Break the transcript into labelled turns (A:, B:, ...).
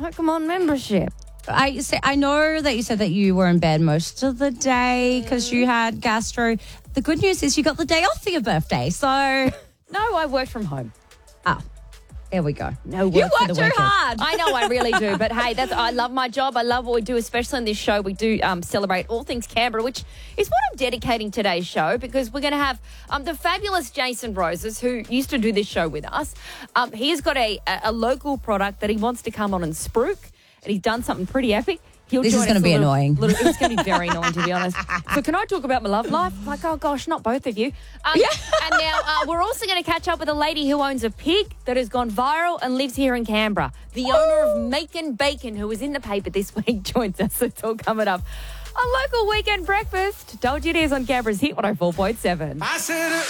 A: Pokemon membership.
B: I know that you said that you were in bed most of the day because you had gastro. The good news is you got the day off for your birthday. So,
A: No, I worked from home.
B: there we go.
A: No work
B: You
A: for
B: work
A: the
B: too
A: weekend.
B: hard.
A: I know, I really do. But hey, I love my job. I love what we do, especially on this show. We do celebrate all things Canberra, which is what I'm dedicating today's show because we're going to have the fabulous Jason Roses, who used to do this show with us. He has got a local product that he wants to come on and spruik, and he's done something pretty epic.
B: This is going to be annoying.
A: It's going to be very annoying, to be honest. So can I talk about my love life? Like, oh, gosh, not both of you. And now we're also going to catch up with a lady who owns a pig that has gone viral and lives here in Canberra. The owner of Macon Bacon, who was in the paper this week, joins us. It's all coming up. A local weekend breakfast. Told you it is on Canberra's Hit 104.7.